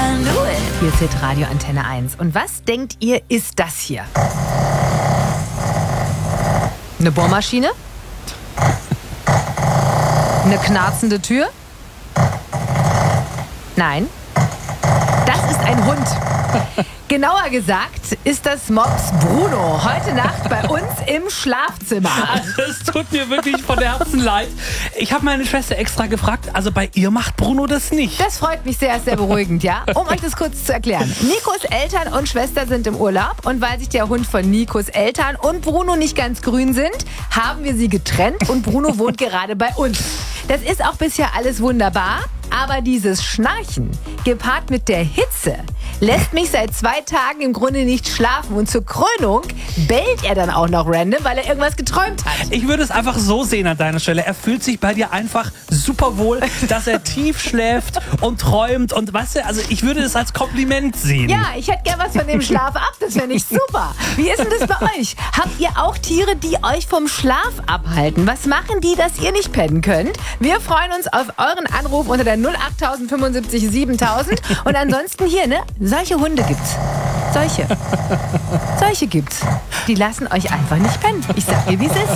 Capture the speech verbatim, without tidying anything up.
can do it. Hier ist Hitradio Antenne eins. Und was denkt ihr, ist das hier? Eine Bohrmaschine? Eine knarzende Tür? Nein. Das ist ein Hund. Genauer gesagt ist das Mops Bruno heute Nacht bei uns im Schlafzimmer. Es tut mir wirklich von Herzen leid. Ich habe meine Schwester extra gefragt, also bei ihr macht Bruno das nicht. Das freut mich sehr, ist sehr beruhigend, ja? Um euch das kurz zu erklären. Nikos Eltern und Schwester sind im Urlaub und weil sich der Hund von Nikos Eltern und Bruno nicht ganz grün sind, haben wir sie getrennt und Bruno wohnt gerade bei uns. Das ist auch bisher alles wunderbar, aber dieses Schnarchen, gepaart mit der Hitze, lässt mich seit zwei Tagen im Grunde nicht schlafen. Und zur Krönung bellt er dann auch noch random, weil er irgendwas geträumt hat. Ich würde es einfach so sehen an deiner Stelle. Er fühlt sich bei dir einfach super wohl, dass er tief schläft und träumt. Und weißt du, also ich würde es als Kompliment sehen. Ja, ich hätte gern was von dem Schlaf ab. Das wäre nicht super. Wie ist denn das bei euch? Habt ihr auch Tiere, die euch vom Schlaf abhalten? Was machen die, dass ihr nicht pennen könnt? Wir freuen uns auf euren Anruf unter der null acht fünfundsiebzig siebentausend. Und ansonsten hier, ne? Solche Hunde gibt's. Solche. Solche gibt's. Die lassen euch einfach nicht pennen. Ich sag dir, wie es ist.